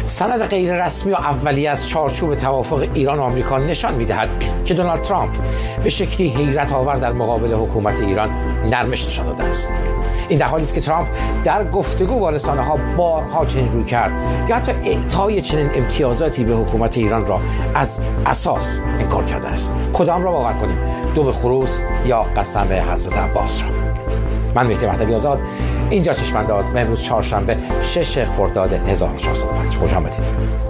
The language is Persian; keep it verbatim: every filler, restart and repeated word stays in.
سند غیر رسمی و اولیه از چارچوب توافق ایران و آمریکا نشان می‌دهد که دونالد ترامپ به شکلی حیرت آور در مقابل حکومت ایران نرمش نشان داده است. این در حالی است که ترامپ در گفتگو با رسانه‌ها بارها چنین روی کرد یا حتی اعطای چنین امتیازاتی به حکومت ایران را از اساس انکار کرده است. کدام را باور کنیم؟ دم خروس یا قسم حضرت عباس را؟ من مهدی مهدوی آزاد، اینجا چشم‌انداز، امروز چهارشنبه شش خرداد هزار و چهارصد و پنج. خوش آمدید.